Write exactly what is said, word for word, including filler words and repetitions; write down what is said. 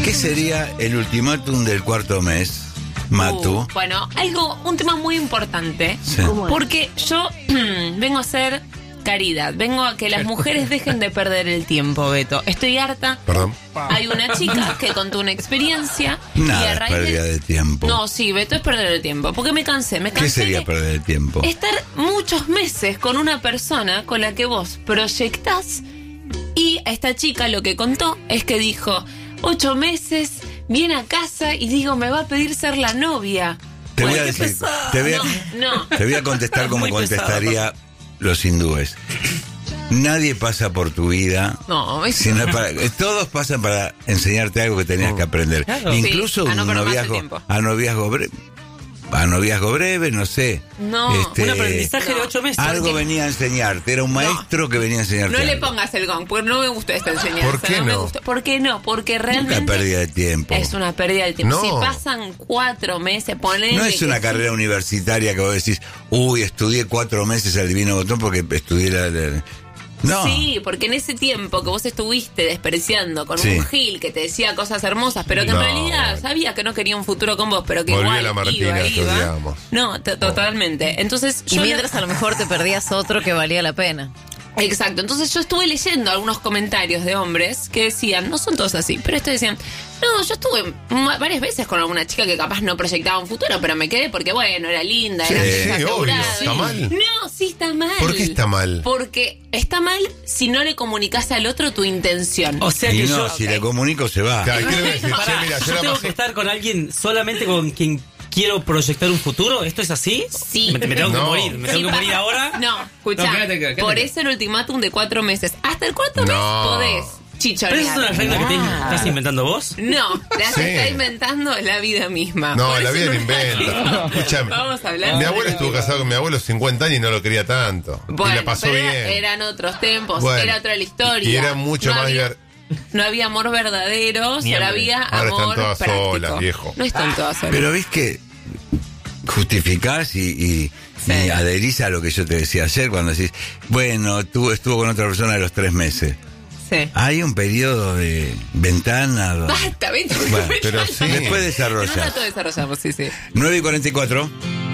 ¿Qué sería el ultimátum del cuarto mes, Matu? Uh, bueno, algo, un tema muy importante. Sí. Porque yo vengo a hacer caridad. Vengo a que las mujeres dejen de perder el tiempo, Beto. Estoy harta. Perdón. Hay una chica que contó una experiencia. Nada y a es raíz pérdida de tiempo. No, sí, Beto, es perder el tiempo. Porque me cansé, me cansé. ¿Qué sería de perder el tiempo? estar muchos meses con una persona con la que vos proyectás. Y a esta chica lo que contó es que dijo, ocho meses, viene a casa y digo, me va a pedir ser la novia. Te voy Ay, a qué decir, pesado. te voy a, No, no. te voy a contestar como Muy pesado, contestaría los hindúes. Nadie pasa por tu vida. No, es... sino para, todos pasan para enseñarte algo que tenías que aprender. Claro. Incluso Sí, a no un perder más el noviazgo, tiempo. a noviazgo breve, a noviazgo breve, no sé. No, Este, Un aprendizaje no. de ocho meses. Algo venía a enseñarte, era un maestro que venía a enseñarte. No le algo. pongas el gong, porque no me gustó esta enseñanza. ¿Por qué me no? gustó. ¿Por qué no? Porque realmente Nunca pérdida de tiempo. es una pérdida de tiempo. No. Si pasan cuatro meses, ponele No es que una sí. carrera universitaria que vos decís, uy, estudié cuatro meses al Divino Botón porque estudié la... la- No. Sí, porque en ese tiempo que vos estuviste despreciando con Sí. un Gil que te decía cosas hermosas, pero que No. en realidad sabía que no quería un futuro con vos, pero que Volví igual a la Martina iba, que iba. odiábamos. No, t- totalmente. Entonces, Y yo mientras lo- a lo mejor te perdías otro que valía la pena. Exacto, entonces yo estuve leyendo algunos comentarios de hombres que decían, no son todos así, pero estos decían, no, yo estuve ma- varias veces con alguna chica que capaz no proyectaba un futuro, pero me quedé porque, bueno, era linda, Sí, era sí, vieja, obvio, asegurada. ¿está mal? No, sí está mal. ¿Por qué está mal? Porque está mal si no le comunicas al otro tu intención. O sea Y que no, yo... si le comunico se va. Claro, ¿qué le voy a decir? Pará, Che, mira, yo yo la tengo pasé- que estar con alguien solamente con quien quiero proyectar un futuro. ¿Esto es así? Sí. Me, me tengo que No. morir. ¿Me Sí, tengo que morir pasa- ahora? No, escuchá, No, quédate acá, quédate por acá. eso el ultimátum de cuatro meses. Hasta el cuarto mes No. podés chichonear. ¿Pero eso es una regla que te estás inventando vos? No, la Sí. se está inventando la vida misma. No, Por la eso vida no no está inventa. aquí. Escúchame. Vamos a hablar. Mi de abuelo la estuvo vida. casado con mi abuelo cincuenta años y no lo quería tanto. Bueno, y la pasó pero bien. era- eran otros tiempos, Bueno, era otra la historia. Y era mucho no más había, diver- no había amor verdadero, Ni solo hambre. había Ahora están amor todas práctico. solas, viejo. No están todas solas. Pero ves que justificás y, y, Sí. y adherís a lo que yo te decía ayer cuando decís, bueno, tú estuvo con otra persona a los tres meses. Sí. Hay un periodo de ventana. donde- Basta, vete. Bueno, pero sí. Después En un desarrolla. rato desarrollamos, sí, sí. nueve y cuarenta y cuatro.